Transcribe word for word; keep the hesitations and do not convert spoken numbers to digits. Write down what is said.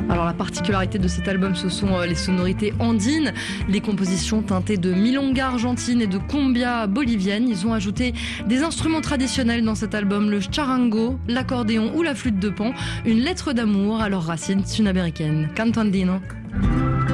Alors la particularité de cet album, ce sont les sonorités andines, les compositions teintées de milonga argentine et de cumbia bolivienne. Ils ont ajouté des instruments traditionnels dans cet album, le charango, l'accordéon ou la flûte de pan, une lettre d'amour à leurs racines sud-américaines. Canto andino.